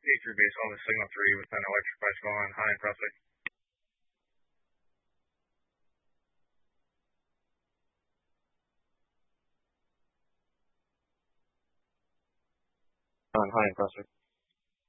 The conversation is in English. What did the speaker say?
A3 base on the signal 3 with an electric bicycle on high and prospect. On high and prospect.